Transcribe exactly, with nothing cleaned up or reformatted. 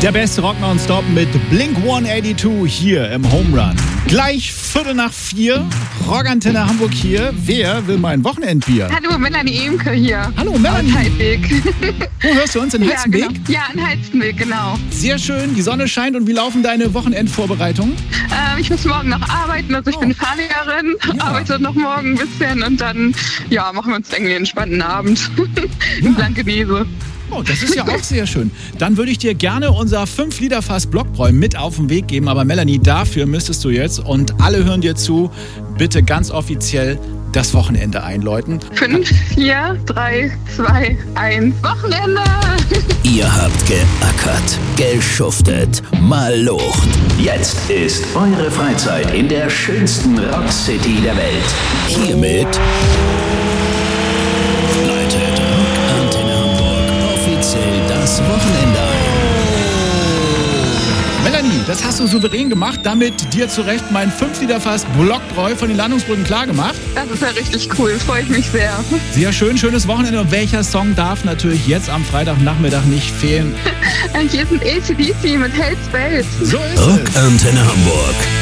Der beste Rock nonstop mit Blink hundertzweiundachtzig hier im Home Run. Gleich Viertel nach vier, Rockantenne Hamburg hier. Wer will mein Wochenendbier? Hallo, Melanie Emke hier. Hallo, Melanie. Aus Heidweg. Wo hörst du uns? In Heizenweg? Ja, genau. Ja, in Heizenweg, genau. Sehr schön, die Sonne scheint. Und wie laufen deine Wochenendvorbereitungen? Ähm, ich muss morgen noch arbeiten, also ich Oh. bin Fahrlehrerin, Ja. arbeite noch morgen ein bisschen und dann ja, machen wir uns irgendwie einen entspannten Abend Ja. in Blankenese. Oh, das ist ja auch sehr schön. Dann würde ich dir gerne unser fünf Liter Fass Blockbräu mit auf den Weg geben. Aber Melanie, dafür müsstest du jetzt, und alle hören dir zu, bitte ganz offiziell das Wochenende einläuten. fünf, vier, drei, zwei, eins, Wochenende! Ihr habt geackert, geschuftet, mal Lucht. Jetzt ist eure Freizeit in der schönsten Rockcity der Welt. Hiermit leitet Rockantenne Hamburg offiziell das Wochenende ein. Melanie, das hast du souverän gemacht. Damit dir zu Recht mein fünf Liter Fass Blockbräu von den Landungsbrücken klar gemacht. Das ist ja richtig cool, freue ich mich sehr. Sehr schön, schönes Wochenende. Und welcher Song darf natürlich jetzt am Freitagnachmittag nicht fehlen? Hier ist ein A C D C mit Hell's Bells. So ist es. Rockantenne Hamburg.